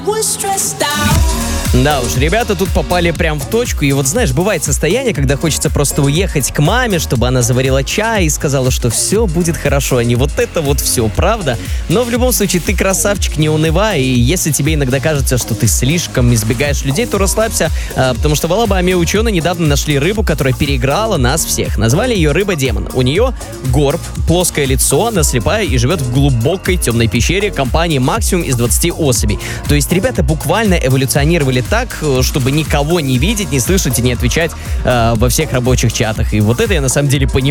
Да уж, ребята тут попали прям в точку. И вот знаешь, бывает состояние, когда хочется просто уехать к маме, чтобы она заварила чай и сказала, что все будет хорошо, а не вот это вот все, правда? Но в любом случае, ты красавчик, не унывай. И если тебе иногда кажется, что ты слишком избегаешь людей, то расслабься, потому что в Алабаме ученые недавно нашли рыбу, которая переиграла нас всех. Назвали ее рыба-демон. У нее горб, плоское лицо, она слепая и живет в глубокой темной пещере компании максимум из 20 особей. То есть ребята буквально эволюционировали так, чтобы никого не видеть, не слышать и не отвечать во всех рабочих чатах. И вот это я на самом деле понимаю.